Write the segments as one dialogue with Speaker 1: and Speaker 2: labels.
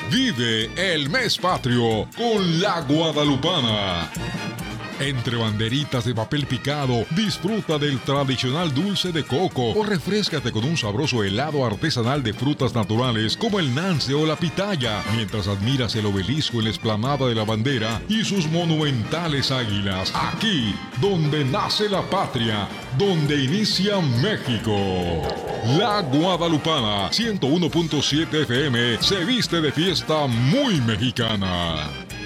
Speaker 1: Vive el mes patrio con la Guadalupana. Entre banderitas de papel picado, disfruta del tradicional dulce de coco o refréscate con un sabroso helado artesanal de frutas naturales como el nance o la pitaya, mientras admiras el obelisco en la explanada de la bandera y sus monumentales águilas. Aquí, donde nace la patria, donde inicia México. La Guadalupana, 101.7 FM, se viste de fiesta muy mexicana.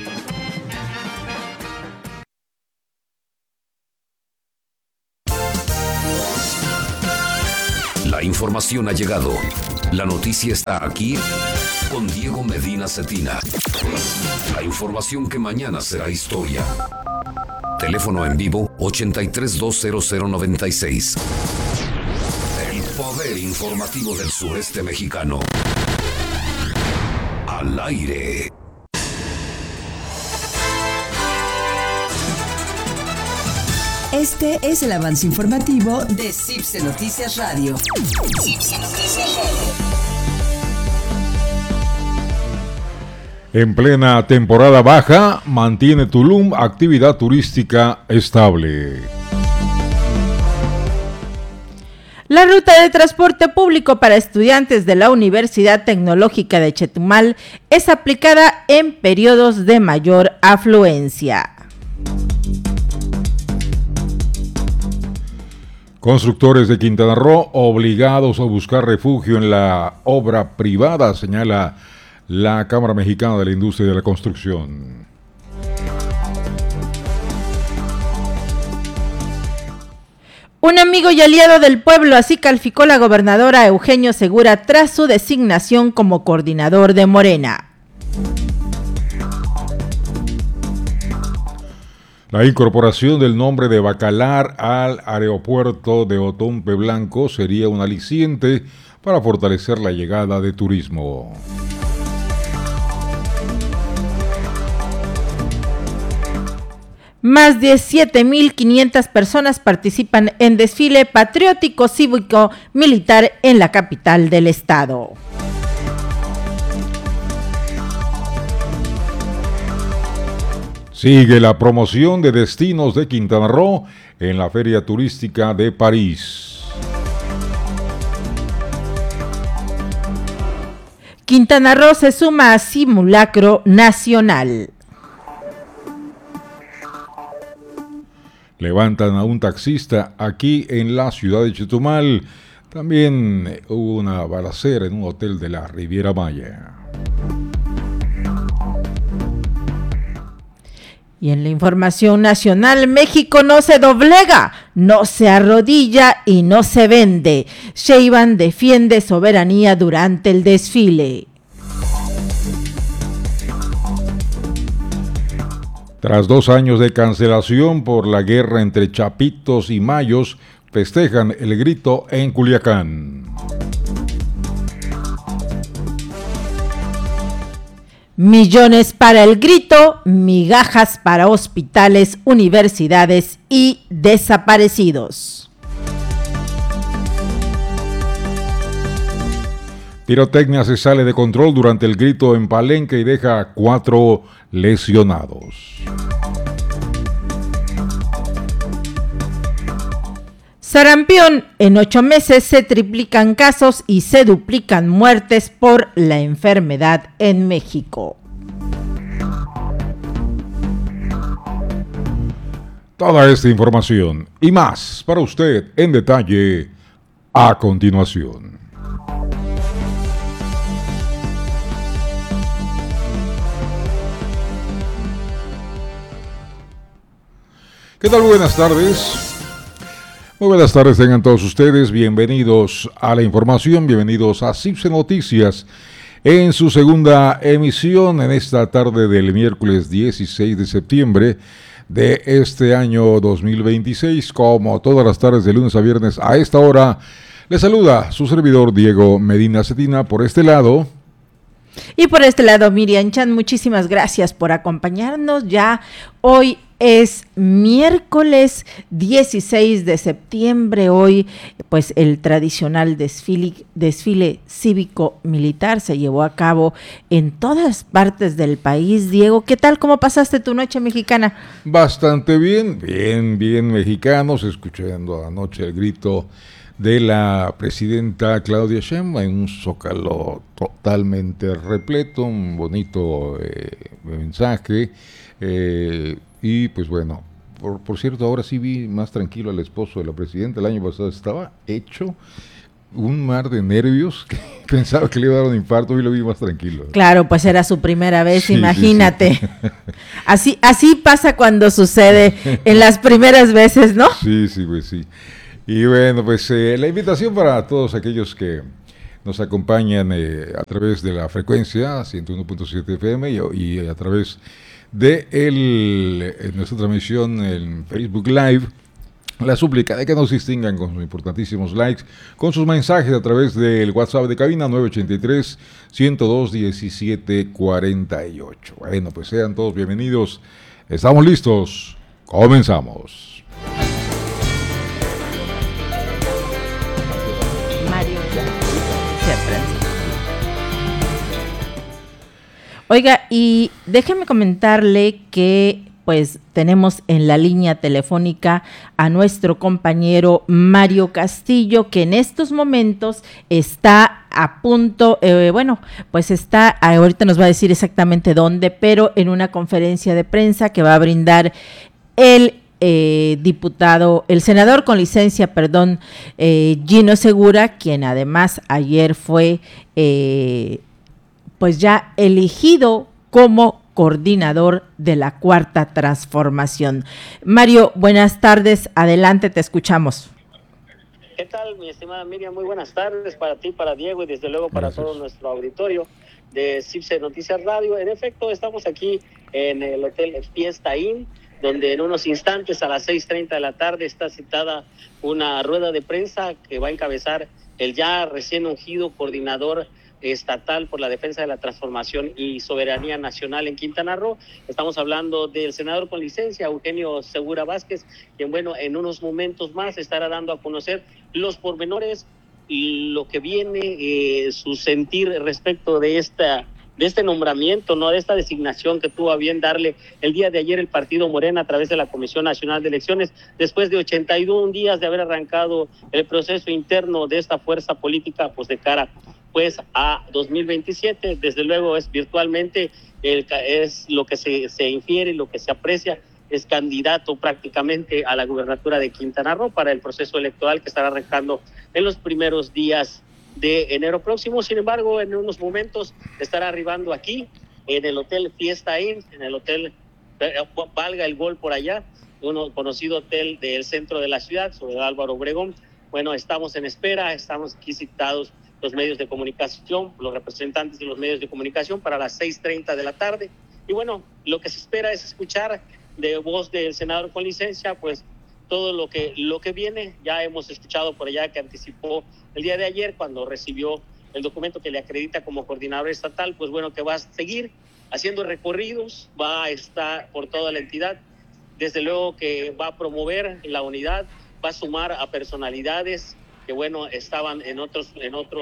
Speaker 2: La información ha llegado. La noticia está aquí con Diego Medina Cetina. La información que mañana será historia. Teléfono en vivo 83-200-96. El poder informativo del sureste mexicano. Al aire.
Speaker 3: Este es el avance informativo de CIPSE Noticias Radio. CIPSE Noticias Radio.
Speaker 1: En plena temporada baja, mantiene Tulum actividad turística estable.
Speaker 4: La ruta de transporte público para estudiantes de la Universidad Tecnológica de Chetumal es aplicada en periodos de mayor afluencia.
Speaker 1: Constructores de Quintana Roo obligados a buscar refugio en la obra privada, señala la Cámara Mexicana de la Industria de la Construcción.
Speaker 4: Un amigo y aliado del pueblo, así calificó la gobernadora Eugenio Segura tras su designación como coordinador de Morena.
Speaker 1: La incorporación del nombre de Bacalar al aeropuerto de Otompe Blanco sería un aliciente para fortalecer la llegada de turismo.
Speaker 4: Más de 7,500 personas participan en desfile patriótico cívico militar en la capital del estado.
Speaker 1: Sigue la promoción de destinos de Quintana Roo en la Feria Turística de París.
Speaker 4: Quintana Roo se suma a simulacro nacional.
Speaker 1: Levantan a un taxista aquí en la ciudad de Chetumal. También hubo una balacera en un hotel de la Riviera Maya.
Speaker 4: Y en la información nacional, México no se doblega, no se arrodilla y no se vende. Sheinbaum defiende soberanía durante el desfile.
Speaker 1: Tras 2 años de cancelación por la guerra entre chapitos y mayos, festejan el grito en Culiacán.
Speaker 4: Millones para el grito, migajas para hospitales, universidades y desaparecidos.
Speaker 1: Pirotecnia se sale de control durante el grito en Palenque y deja a 4 lesionados.
Speaker 4: Sarampión, en 8 meses se triplican casos y se duplican muertes por la enfermedad en México.
Speaker 1: Toda esta información y más para usted en detalle a continuación. ¿Qué tal? Buenas tardes. Muy buenas tardes, tengan todos ustedes, bienvenidos a la información, bienvenidos a CIPSE Noticias en su segunda emisión en esta tarde del miércoles 16 de septiembre de este año 2026, como todas las tardes de lunes a viernes a esta hora, les saluda su servidor Diego Medina Cetina por este lado.
Speaker 4: Y por este lado, Miriam Chan, muchísimas gracias por acompañarnos ya hoy Es miércoles 16 de septiembre. Hoy, pues, el tradicional desfile cívico-militar se llevó a cabo en todas partes del país. Diego, ¿qué tal? ¿Cómo pasaste tu noche mexicana?
Speaker 1: Bastante bien, bien mexicanos, escuchando anoche el grito de la presidenta Claudia Sheinbaum en un zócalo totalmente repleto, un bonito mensaje. Y pues bueno, por cierto, ahora sí vi más tranquilo al esposo de la presidenta. El año pasado estaba hecho un mar de nervios, que pensaba que le iba a dar un infarto, y lo vi más tranquilo.
Speaker 4: Claro, pues era su primera vez, sí, imagínate.
Speaker 1: Sí.
Speaker 4: Así pasa cuando sucede en las primeras veces, ¿no?
Speaker 1: Sí, pues sí. Y bueno, pues la invitación para todos aquellos que nos acompañan a través de la frecuencia 101.7 FM y a través de nuestra transmisión en Facebook Live, la súplica de que nos distingan con sus importantísimos likes, con sus mensajes a través del WhatsApp de cabina 983-102-1748. Bueno, pues sean todos bienvenidos. Estamos listos. Comenzamos.
Speaker 4: Oiga, y déjeme comentarle que pues tenemos en la línea telefónica a nuestro compañero Mario Castillo, que en estos momentos está a punto, ahorita nos va a decir exactamente dónde, pero en una conferencia de prensa que va a brindar el senador con licencia, Gino Segura, quien además ayer fue pues ya elegido como coordinador de la Cuarta Transformación. Mario, buenas tardes, adelante, te escuchamos.
Speaker 5: ¿Qué tal, mi estimada Miriam? Muy buenas tardes para ti, para Diego y desde luego para todo nuestro auditorio de CIPSE Noticias Radio. En efecto, estamos aquí en el Hotel Fiesta Inn, donde en unos instantes a las 6:30 de la tarde está citada una rueda de prensa que va a encabezar el ya recién ungido coordinador estatal por la defensa de la transformación y soberanía nacional en Quintana Roo. Estamos hablando del senador con licencia, Eugenio Segura Vázquez, quien, en unos momentos más estará dando a conocer los pormenores y lo que viene, su sentir respecto de este nombramiento, de esta designación que tuvo a bien darle el día de ayer el partido Morena a través de la Comisión Nacional de Elecciones, después de 81 días de haber arrancado el proceso interno de esta fuerza política, pues de cara a 2027. Desde luego es virtualmente, es lo que se infiere, lo que se aprecia, es candidato prácticamente a la gubernatura de Quintana Roo para el proceso electoral que estará arrancando en los primeros días de enero próximo. Sin embargo, en unos momentos estará arribando aquí en el Hotel Fiesta Inn, en el hotel, valga el gol por allá, un conocido hotel del centro de la ciudad, sobre Álvaro Obregón. Estamos en espera, estamos aquí citados los medios de comunicación, los representantes de los medios de comunicación para las 6:30 de la tarde. Y lo que se espera es escuchar de voz del senador con licencia, pues todo lo que viene. Ya hemos escuchado por allá que anticipó el día de ayer cuando recibió el documento que le acredita como coordinador estatal, que va a seguir haciendo recorridos, va a estar por toda la entidad. Desde luego que va a promover la unidad, va a sumar a personalidades que estaban en otros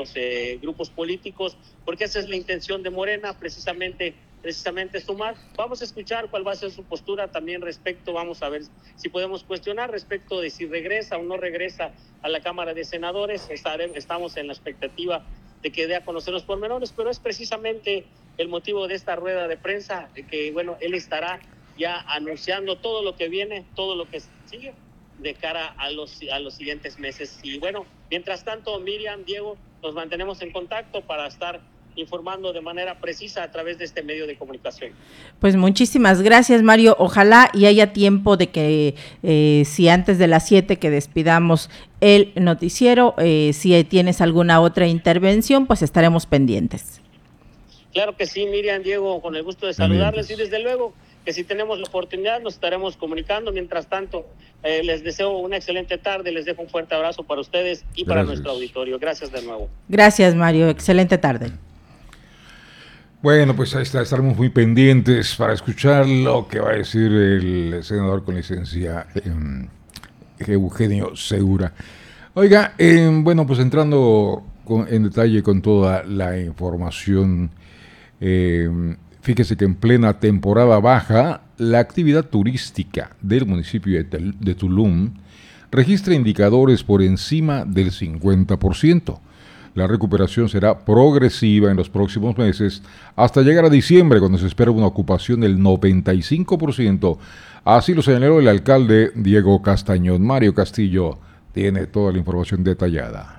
Speaker 5: grupos políticos, porque esa es la intención de Morena, precisamente sumar. Vamos a escuchar cuál va a ser su postura también vamos a ver si podemos cuestionar respecto de si regresa o no regresa a la Cámara de Senadores. Estamos en la expectativa de que dé a conocer los pormenores, pero es precisamente el motivo de esta rueda de prensa, que él estará ya anunciando todo lo que viene, todo lo que sigue de cara a los siguientes meses. Y mientras tanto, Miriam, Diego, nos mantenemos en contacto para estar informando de manera precisa a través de este medio de comunicación.
Speaker 4: Pues muchísimas gracias, Mario. Ojalá y haya tiempo de que si antes de las 7 que despidamos el noticiero, si tienes alguna otra intervención, pues estaremos pendientes.
Speaker 5: Claro que sí, Miriam, Diego, con el gusto de saludarles. Y desde luego que si tenemos la oportunidad nos estaremos comunicando. Mientras tanto, les deseo una excelente tarde, les dejo un fuerte abrazo para ustedes y para nuestro auditorio. Gracias de nuevo.
Speaker 4: Gracias, Mario, excelente tarde.
Speaker 1: Bueno, pues ahí está, estaremos muy pendientes para escuchar lo que va a decir el senador con licencia Eugenio Segura. Oiga, bueno, pues entrando en detalle con toda la información, fíjese que en plena temporada baja, la actividad turística del municipio de Tulum registra indicadores por encima del 50%. La recuperación será progresiva en los próximos meses hasta llegar a diciembre, cuando se espera una ocupación del 95%. Así lo señaló el alcalde Diego Castañón. Mario Castillo tiene toda la información detallada.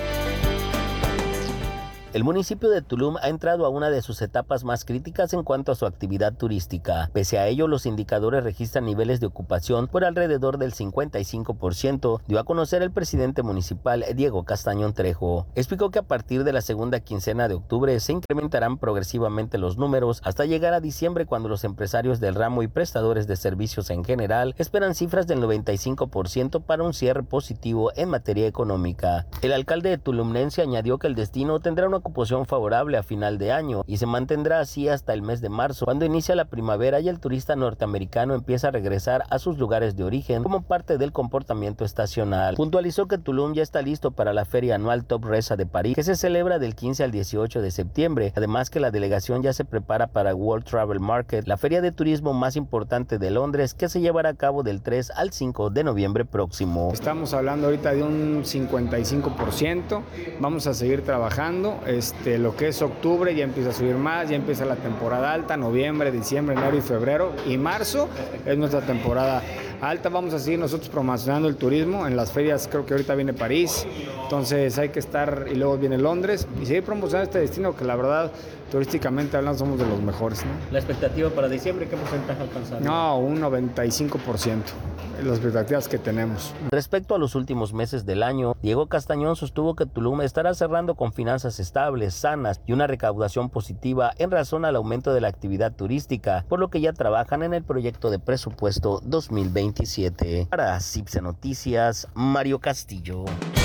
Speaker 6: El municipio de Tulum ha entrado a una de sus etapas más críticas en cuanto a su actividad turística. Pese a ello, los indicadores registran niveles de ocupación por alrededor del 55%, dio a conocer el presidente municipal Diego Castañón Trejo. Explicó que a partir de la segunda quincena de octubre se incrementarán progresivamente los números hasta llegar a diciembre, cuando los empresarios del ramo y prestadores de servicios en general esperan cifras del 95% para un cierre positivo en materia económica. El alcalde de Tulumnense añadió que el destino tendrá una ocupación favorable a final de año y se mantendrá así hasta el mes de marzo, cuando inicia la primavera y el turista norteamericano empieza a regresar a sus lugares de origen como parte del comportamiento estacional. Puntualizó que Tulum ya está listo para la feria anual Top Resa de París, que se celebra del 15 al 18 de septiembre. Además, que la delegación ya se prepara para World Travel Market, la feria de turismo más importante de Londres, que se llevará a cabo del 3 al 5 de noviembre próximo.
Speaker 7: Estamos hablando ahorita de un 55%, vamos a seguir trabajando. Lo que es octubre ya empieza a subir más, ya empieza la temporada alta, noviembre, diciembre, enero y febrero, y marzo es nuestra temporada alta. Vamos a seguir nosotros promocionando el turismo en las ferias. Creo que ahorita viene París, entonces hay que estar, y luego viene Londres, y seguir promocionando este destino que la verdad, turísticamente hablando, somos de los mejores, ¿no?
Speaker 6: ¿La expectativa para diciembre qué porcentaje alcanzar?
Speaker 7: No, un 95%, las expectativas que tenemos.
Speaker 6: Respecto a los últimos meses del año, Diego Castañón sostuvo que Tulum estará cerrando con finanzas estables, sanas y una recaudación positiva en razón al aumento de la actividad turística, por lo que ya trabajan en el proyecto de presupuesto 2027. Para CIPSE Noticias, Mario Castillo.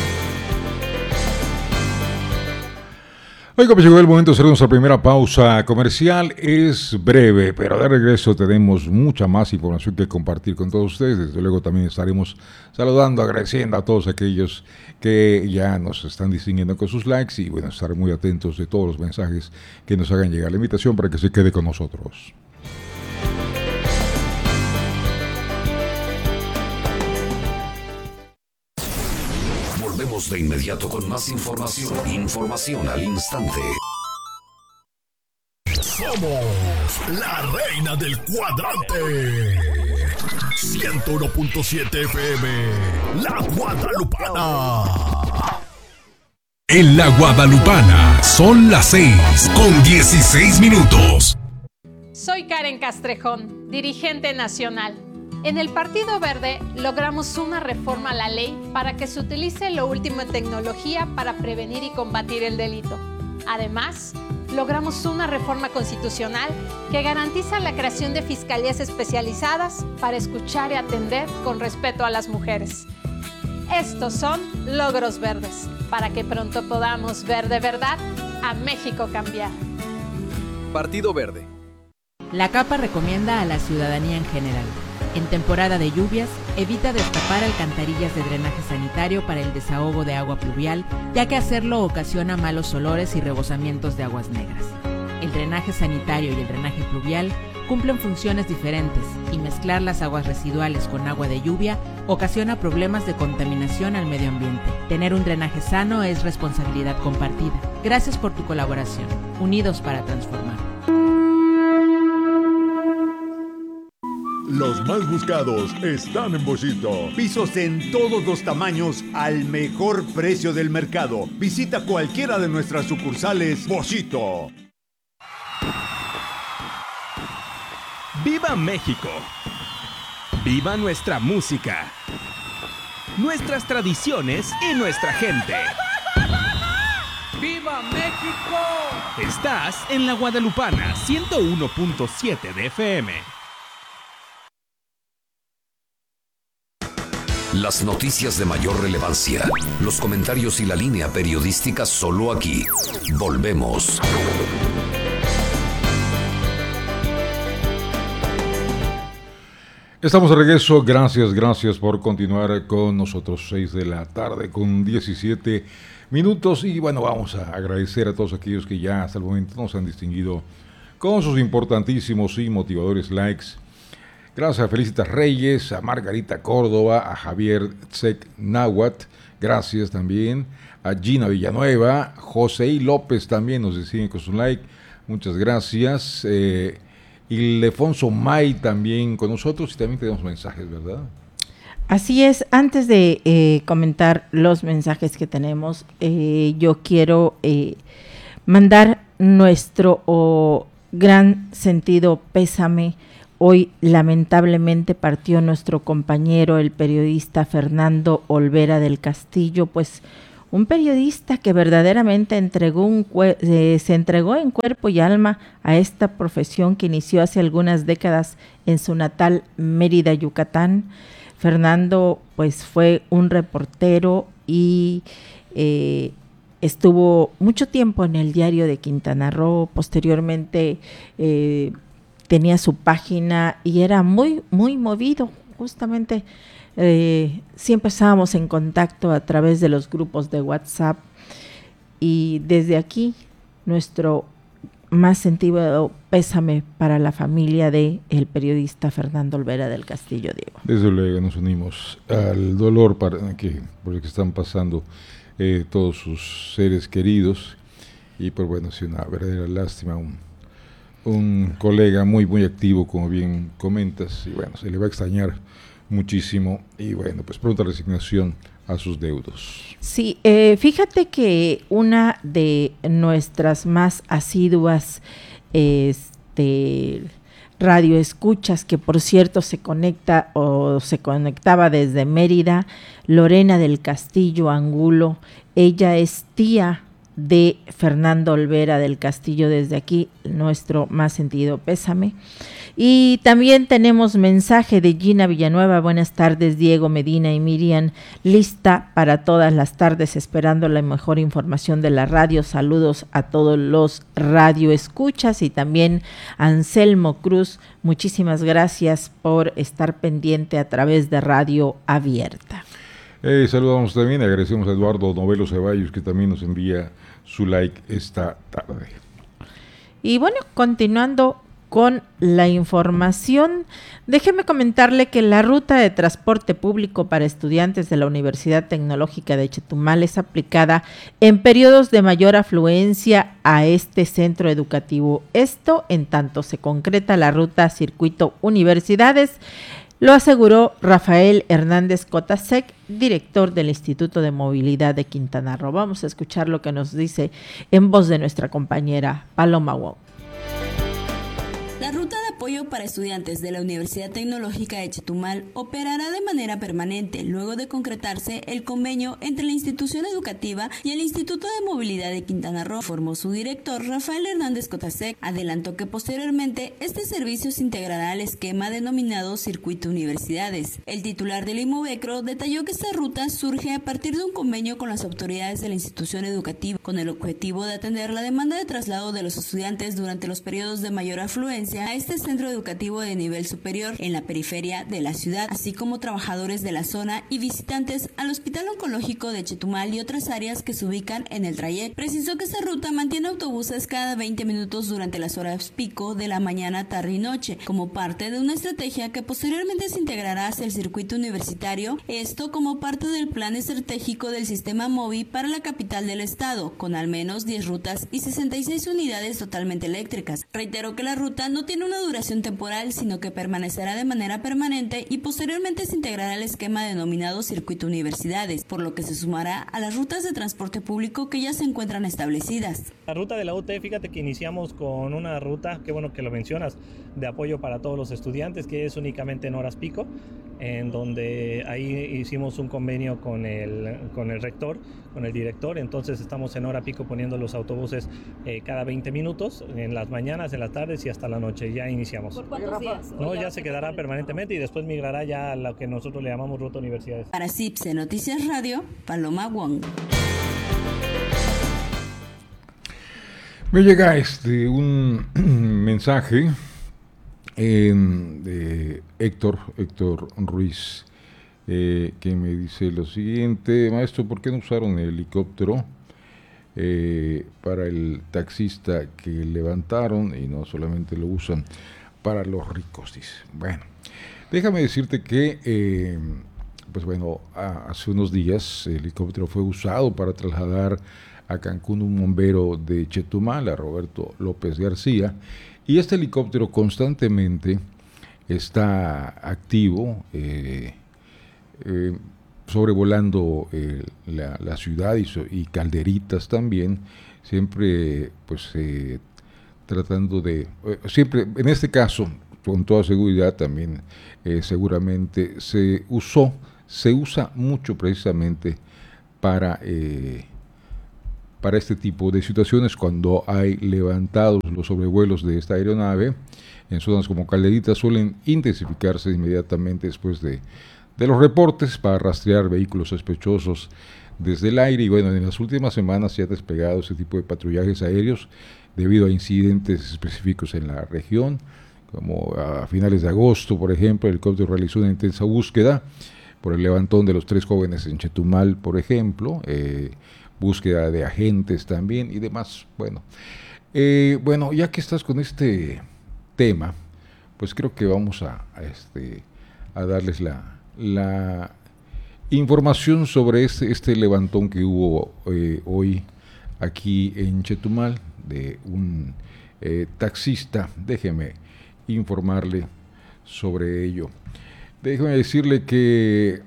Speaker 1: Oiga, pues llegó el momento de hacer nuestra primera pausa comercial. Es breve, pero de regreso tenemos mucha más información que compartir con todos ustedes. Desde luego también estaremos saludando, agradeciendo a todos aquellos que ya nos están distinguiendo con sus likes, y bueno, estar muy atentos de todos los mensajes que nos hagan llegar. La invitación para que se quede con nosotros.
Speaker 2: Volvemos de inmediato con más información. Información al instante.
Speaker 8: Somos la reina del cuadrante. 101.7 FM, La Guadalupana. En La Guadalupana son las 6:16.
Speaker 9: Soy Karen Castrejón, dirigente nacional. En el Partido Verde logramos una reforma a la ley para que se utilice lo último en tecnología para prevenir y combatir el delito. Además, logramos una reforma constitucional que garantiza la creación de fiscalías especializadas para escuchar y atender con respeto a las mujeres. Estos son logros verdes, para que pronto podamos ver de verdad a México cambiar.
Speaker 10: Partido Verde.
Speaker 11: La CAPA recomienda a la ciudadanía en general: en temporada de lluvias, evita destapar alcantarillas de drenaje sanitario para el desahogo de agua pluvial, ya que hacerlo ocasiona malos olores y rebosamientos de aguas negras. El drenaje sanitario y el drenaje pluvial cumplen funciones diferentes, y mezclar las aguas residuales con agua de lluvia ocasiona problemas de contaminación al medio ambiente. Tener un drenaje sano es responsabilidad compartida. Gracias por tu colaboración. Unidos para transformar.
Speaker 12: Los más buscados están en Boschito. Pisos en todos los tamaños al mejor precio del mercado. Visita cualquiera de nuestras sucursales Boschito.
Speaker 13: ¡Viva México! ¡Viva nuestra música! Nuestras tradiciones y nuestra gente.
Speaker 14: ¡Viva México!
Speaker 13: Estás en La Guadalupana 101.7 de FM.
Speaker 2: Las noticias de mayor relevancia, los comentarios y la línea periodística solo aquí. Volvemos.
Speaker 1: Estamos de regreso, gracias por continuar con nosotros, 6 de la tarde con 17 minutos y bueno, vamos a agradecer a todos aquellos que ya hasta el momento nos han distinguido con sus importantísimos y motivadores likes. Gracias a Felicitas Reyes, a Margarita Córdoba, a Javier Tzek Nahuatl, gracias también, a Gina Villanueva, José López también nos deciden con su like, muchas gracias. Y Lefonso May también con nosotros y también tenemos mensajes, ¿verdad?
Speaker 4: Así es, antes de comentar los mensajes que tenemos, yo quiero mandar nuestro gran sentido pésame. Hoy lamentablemente partió nuestro compañero, el periodista Fernando Olvera del Castillo, pues un periodista que verdaderamente se entregó en cuerpo y alma a esta profesión que inició hace algunas décadas en su natal Mérida, Yucatán. Fernando pues fue un reportero y estuvo mucho tiempo en el Diario de Quintana Roo, posteriormente tenía su página y era muy movido, justamente. Siempre estábamos en contacto a través de los grupos de WhatsApp y desde aquí nuestro más sentido pésame para la familia de el periodista Fernando Olvera del Castillo, Diego.
Speaker 1: Desde luego nos unimos al dolor por el que están pasando todos sus seres queridos y pues bueno, es una verdadera lástima, un colega muy activo como bien comentas y bueno, se le va a extrañar muchísimo y bueno, pues pronta resignación a sus deudos.
Speaker 4: Sí, fíjate que una de nuestras más asiduas radioescuchas, que por cierto se conectaba desde Mérida, Lorena del Castillo Angulo, ella es tía de Fernando Olvera del Castillo, desde aquí nuestro más sentido pésame. Y también tenemos mensaje de Gina Villanueva, buenas tardes Diego, Medina y Miriam, lista para todas las tardes esperando la mejor información de la radio, saludos a todos los radioescuchas y también Anselmo Cruz, muchísimas gracias por estar pendiente a través de Radio Abierta.
Speaker 1: Saludamos también, agradecemos a Eduardo Novelo Ceballos que también nos envía su like esta tarde.
Speaker 4: Y bueno, continuando con la información, déjeme comentarle que la ruta de transporte público para estudiantes de la Universidad Tecnológica de Chetumal es aplicada en periodos de mayor afluencia a este centro educativo. Esto en tanto se concreta la ruta Circuito Universidades. Lo aseguró Rafael Hernández Cotasec, director del Instituto de Movilidad de Quintana Roo. Vamos a escuchar lo que nos dice en voz de nuestra compañera Paloma Wong.
Speaker 14: La ruta de apoyo para estudiantes de la Universidad Tecnológica de Chetumal operará de manera permanente luego de concretarse el convenio entre la institución educativa y el Instituto de Movilidad de Quintana Roo, informó su director Rafael Hernández Cotasec. Adelantó que posteriormente este servicio se integrará al esquema denominado Circuito Universidades. El titular del Imovecro detalló que esta ruta surge a partir de un convenio con las autoridades de la institución educativa con el objetivo de atender la demanda de traslado de los estudiantes durante los periodos de mayor afluencia a este centro educativo de nivel superior en la periferia de la ciudad, así como trabajadores de la zona y visitantes al Hospital Oncológico de Chetumal y otras áreas que se ubican en el trayecto. Precisó que esta ruta mantiene autobuses cada 20 minutos durante las horas pico de la mañana, tarde y noche, como parte de una estrategia que posteriormente se integrará hacia el circuito universitario, esto como parte del plan estratégico del sistema MOVI para la capital del estado, con al menos 10 rutas y 66 unidades totalmente eléctricas. Reiteró que la ruta no tiene una duración temporal, sino que permanecerá de manera permanente y posteriormente se integrará al esquema denominado Circuito Universidades, por lo que se sumará a las rutas de transporte público que ya se encuentran establecidas.
Speaker 15: La ruta de la UT, fíjate que iniciamos con una ruta, qué bueno que lo mencionas, de apoyo para todos los estudiantes, que es únicamente en horas pico, en donde ahí hicimos un convenio con el rector, con el director, entonces estamos en hora pico poniendo los autobuses cada 20 minutos, en las mañanas, en las tardes y hasta la noche, ya iniciamos.
Speaker 14: ¿Por cuántos días?
Speaker 15: No, ya se quedará permanentemente y después migrará ya a lo que nosotros le llamamos Ruta Universidades.
Speaker 14: Para CIPSE Noticias Radio, Paloma Wong.
Speaker 1: Me llega un mensaje
Speaker 16: Héctor Ruiz, que me dice lo siguiente: maestro, ¿por qué no usaron el helicóptero para el taxista que levantaron y no solamente lo usan para los ricos? Dice. Bueno, déjame decirte que pues bueno, hace unos días el helicóptero fue usado para trasladar a Cancún un bombero de Chetumal, a Roberto López García, y este helicóptero constantemente está activo, sobrevolando la ciudad y Calderitas también, siempre pues tratando de, siempre en este caso, con toda seguridad también seguramente se usa mucho precisamente para este tipo de situaciones, cuando hay levantados los sobrevuelos de esta aeronave en zonas como Calderitas, suelen intensificarse inmediatamente después de los reportes para rastrear vehículos sospechosos desde el aire. Y bueno, en las últimas semanas se ha desplegado ese tipo de patrullajes aéreos debido a incidentes específicos en la región, como a finales de agosto, por ejemplo, el helicóptero realizó una intensa búsqueda por el levantón de los 3 jóvenes en Chetumal, por ejemplo, búsqueda de agentes también y demás. Bueno, ya que estás con este tema, pues creo que vamos a darles la información sobre este levantón que hubo hoy aquí en Chetumal de un taxista. Déjeme informarle sobre ello. Déjeme decirle que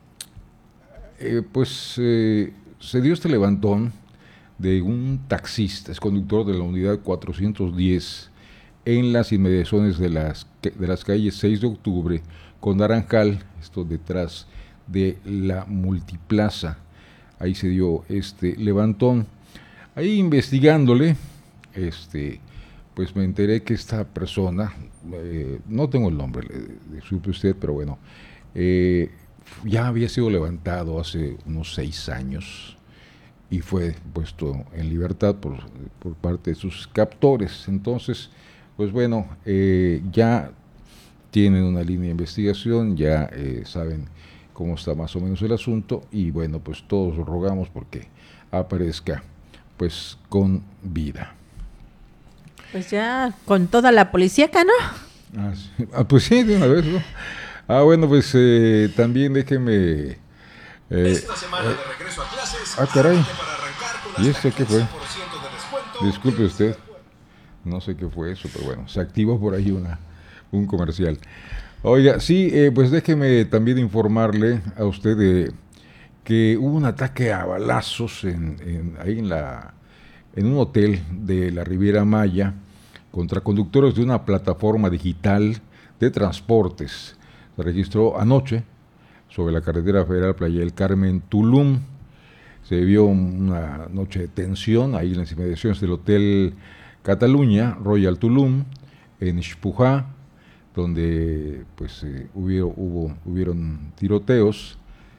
Speaker 16: se dio este levantón de un taxista, es conductor de la unidad 410 en las inmediaciones de las calles 6 de octubre con Naranjal, esto detrás de la Multiplaza. Ahí se dio este levantón. Ahí investigándole, pues me enteré que esta persona, no tengo el nombre, disculpe usted, pero bueno, ya había sido levantado hace unos 6 años y fue puesto en libertad por parte de sus captores. Entonces, pues bueno, ya tienen una línea de investigación, ya saben cómo está más o menos el asunto, y bueno, pues todos rogamos porque aparezca pues con vida.
Speaker 4: Pues ya con toda la policíaca, ¿no?
Speaker 16: Sí. Pues sí, de una vez, ¿no? Bueno, pues también déjeme...
Speaker 17: Esta semana de regreso a clases,
Speaker 16: caray.
Speaker 17: para arrancar con
Speaker 16: ¿Y esto qué fue?
Speaker 17: 30% de descuento.
Speaker 16: Disculpe usted, no sé qué fue eso, pero bueno, se activó por ahí un comercial. Oiga, sí, pues déjeme también informarle a usted de que hubo un ataque a balazos ahí en un hotel de la Riviera Maya contra conductores de una plataforma digital de transportes. Se registró anoche sobre la carretera federal Playa del Carmen, Tulum. Se vio una noche de tensión ahí en las inmediaciones del Hotel Cataluña, Royal Tulum, en Xpujá, donde pues hubieron tiroteos.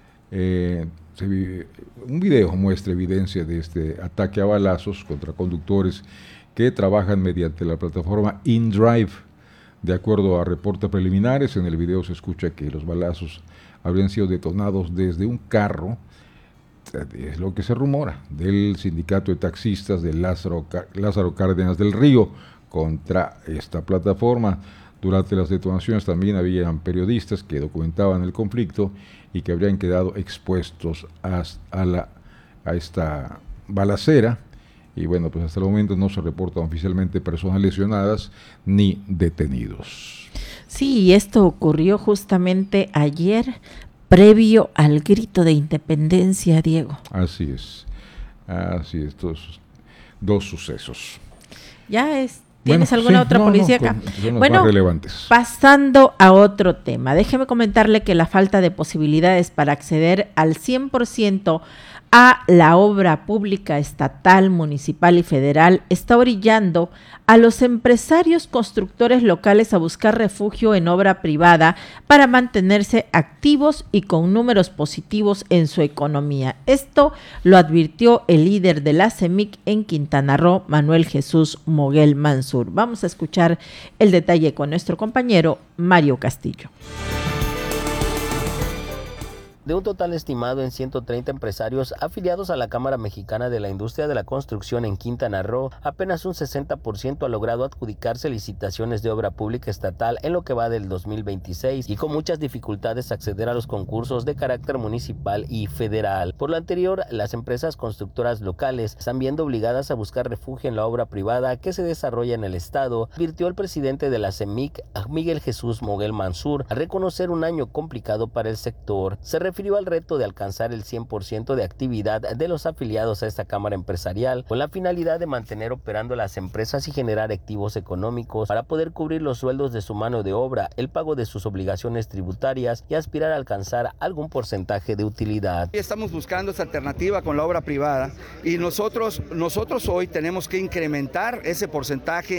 Speaker 16: Un video muestra evidencia de este ataque a balazos contra conductores que trabajan mediante la plataforma InDrive. De acuerdo a reportes preliminares, en el video se escucha que los balazos habrían sido detonados desde un carro, es lo que se rumora, del sindicato de taxistas de Lázaro Cárdenas del Río contra esta plataforma. Durante las detonaciones también habían periodistas que documentaban el conflicto y que habrían quedado expuestos a esta balacera. Y bueno, pues hasta el momento no se reportan oficialmente personas lesionadas ni detenidos.
Speaker 4: Sí, esto ocurrió justamente ayer, previo al grito de independencia, Diego.
Speaker 16: Así es, estos 2 sucesos.
Speaker 4: Ya ¿Tienes alguna otra policíaca?
Speaker 16: Son los más relevantes.
Speaker 4: Pasando a otro tema, déjeme comentarle que la falta de posibilidades para acceder al 100% a la obra pública estatal, municipal y federal está orillando a los empresarios constructores locales a buscar refugio en obra privada para mantenerse activos y con números positivos en su economía. Esto lo advirtió el líder de la CEMIC en Quintana Roo, Manuel Jesús Moguel Mansur. Vamos a escuchar el detalle con nuestro compañero Mario Castillo.
Speaker 6: De un total estimado en 130 empresarios afiliados a la Cámara Mexicana de la Industria de la Construcción en Quintana Roo, apenas un 60% ha logrado adjudicarse licitaciones de obra pública estatal en lo que va del 2026 y con muchas dificultades acceder a los concursos de carácter municipal y federal. Por lo anterior, las empresas constructoras locales están viendo obligadas a buscar refugio en la obra privada que se desarrolla en el estado, advirtió el presidente de la CEMIC, Miguel Jesús Moguel Mansur, a reconocer un año complicado para el sector. Se refirió al reto de alcanzar el 100% de actividad de los afiliados a esta cámara empresarial, con la finalidad de mantener operando las empresas y generar activos económicos para poder cubrir los sueldos de su mano de obra, el pago de sus obligaciones tributarias y aspirar a alcanzar algún porcentaje de utilidad.
Speaker 18: Estamos buscando esta alternativa con la obra privada y nosotros hoy tenemos que incrementar ese porcentaje